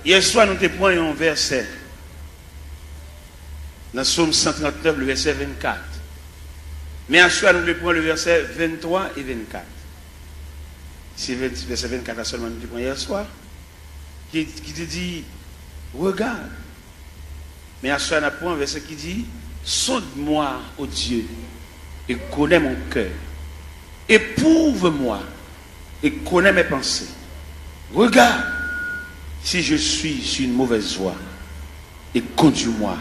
Hier soir, nous te prenons un verset. Dans Psaume 139, le verset 24. Mais à soir, nous te prenons le verset 23 et 24. C'est le verset 24 là seulement nous te prenons hier soir. Qui te dit, regarde. Mais à soir, nous prenons un verset qui dit, sonde-moi, ô Dieu, et connais mon cœur. Éprouve-moi et connais mes pensées. Regarde si je suis sur une mauvaise voie et conduis-moi.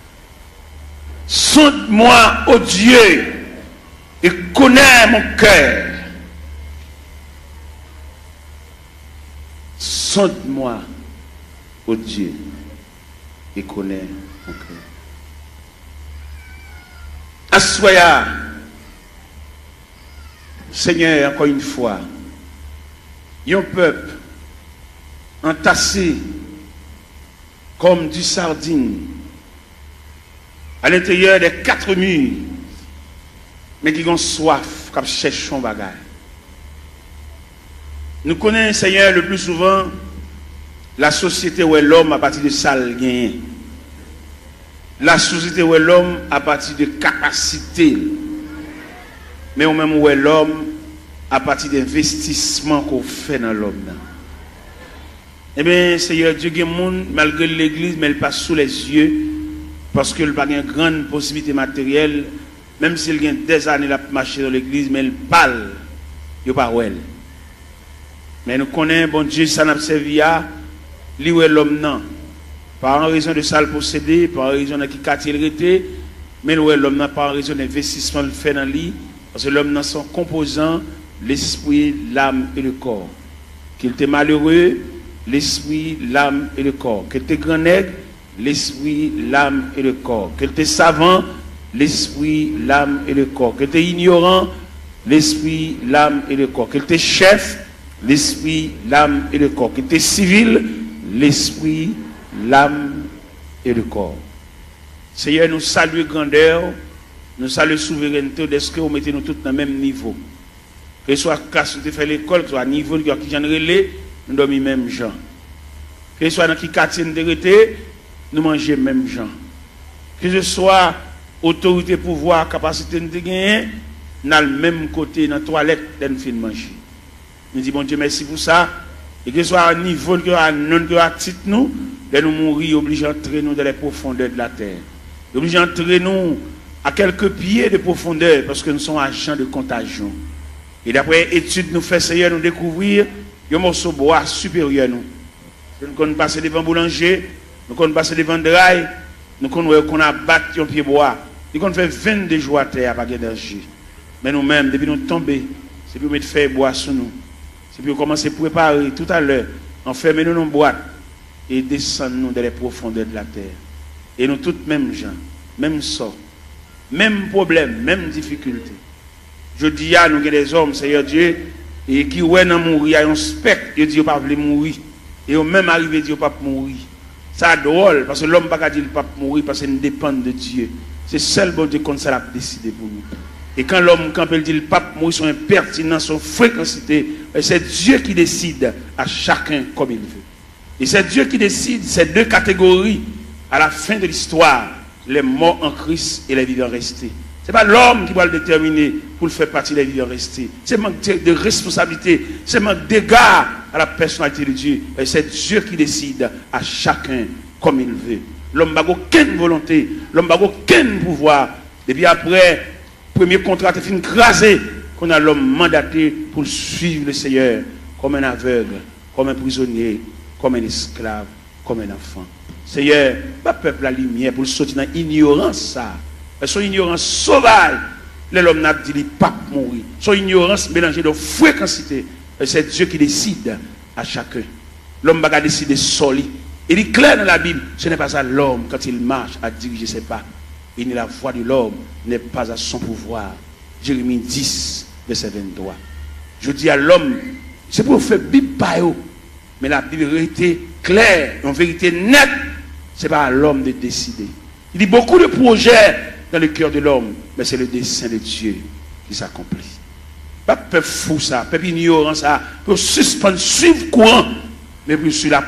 Sonde-moi, ô Dieu, et connais mon cœur. Sonde-moi, ô Dieu, et connais mon cœur. Assoya, Seigneur, encore une fois, un peuple entassé comme du sardine à l'intérieur des 4 murs, mais qui ont soif, qui cherchent un bagage. Nous connaissons, Seigneur, le plus souvent la société où est l'homme à partir de sale gain. La société où est l'homme à partir de capacité. Mais au même où est l'homme à partir d'investissement qu'on fait dans l'homme. Eh bien, Seigneur Dieu, il y a des gens, malgré l'église, mais elle passe sous les yeux, parce qu'il n'a pas une grande possibilité matérielle, même s'il y a des années à marcher dans l'église, mais elle parle, il n'y a pas où elle. Mais nous connaissons, bon Dieu, ça n'a pas servi à lui où est l'homme, non. Pas en raison de ça le posséder, pas en raison de qui quartier il était, mais où est l'homme, non, pas en raison d'investissement le fait dans lui, parce que l'homme, dans son composant, l'esprit, l'âme et le corps. Qu'il était malheureux, l'esprit, l'âme et le corps. Qu'il était grand nègre, l'esprit, l'âme et le corps. Qu'il était savant, l'esprit, l'âme et le corps. Qu'il était ignorant, l'esprit, l'âme et le corps. Qu'il était chef, l'esprit, l'âme et le corps. Qu'il était civil, l'esprit, l'âme et le corps. Seigneur, nous saluons grandeur, nous saluons souveraineté, est-ce que vous mettez nous tous dans le même niveau? Que ce soit classe où tu fais l'école, que ce soit niveau qui j'en relais, nous dormons même gens. Que ce soit dans qui quartier nous dérété, nous mangeons même gens. Que ce soit autorité, pouvoir, capacité de gagner, nous avons le même côté dans la toilette nous fin manger. Nous disons bon Dieu merci pour ça. Et que ce soit à niveau que à non que à titre nous, de nous mourir obligés d'entrer nous dans les profondeurs de la terre. Obligés d'entrer nous à quelques pieds de profondeur parce que nous sommes agents de contagion. Et d'après études nous fait Seigneur nous découvrir un morceau de bois supérieur nous. Nous connaissons passer devant boulanger, nous connaissons passer devant drail, nous connaissons qu'on a battu un pied bois. Nous connaissons fait 22 jours à terre avec d'énergie. Mais nous-mêmes, depuis nous tomber, c'est pour mettre faire bois sur nous. C'est pour commencer à préparer tout à l'heure, enfermer-nous dans une boîte et descendre nous dans les profondeurs de la terre. Et nous tous mêmes gens, même sort, même problème, même difficulté. Je dis à nous avons des hommes, Seigneur Dieu, et qui ouais dans mourir, il y a un spectre, ils disent qu'ils ne peuvent pas mourir. Et au même arrivé, ils disent qu'ils ne peuvent pas mourir. Ça drôle, parce que l'homme ne peut pas dire qu'il ne peut pas mourir parce qu'il dépend de Dieu. C'est seul bon Dieu comme ça l'a décidé pour nous. Et quand l'homme, quand il dit le pape mourir, son impertinence, son fréquencité, c'est Dieu qui décide à chacun comme il veut. Et c'est Dieu qui décide ces deux catégories à la fin de l'histoire, les morts en Christ et les vivants restés. Ce n'est pas l'homme qui va le déterminer pour le faire partie des vivants restés. C'est manque de responsabilité, c'est manque d'égard à la personnalité de Dieu. Et c'est Dieu qui décide à chacun comme il veut. L'homme n'a aucune volonté, l'homme n'a aucun pouvoir. Et puis après, premier contrat est fini crasé, qu'on a l'homme mandaté pour suivre le Seigneur comme un aveugle, comme un prisonnier, comme un esclave, comme un enfant. Seigneur, pas peuple la lumière pour sortir dans l'ignorance ça. Son ignorance sauvage, l'homme n'a dit pas mourir. Son ignorance mélangée de fréquencité. C'est Dieu qui décide à chacun. L'homme va décider seul. Il est clair dans la Bible, ce n'est pas ça l'homme quand il marche à diriger ses pas. Et la voix de l'homme n'est pas à son pouvoir. Jérémie 10, verset 23. Je dis à l'homme, c'est pour faire Bible par eux. Mais la vérité claire, une vérité nette, ce n'est pas à l'homme de décider. Il y a beaucoup de projets dans le cœur de l'homme, mais c'est le dessein de Dieu qui s'accomplit. Pas peuple fou ça, peuple ignorant ça, pour suspendre, suivre courant, mais pour suivre la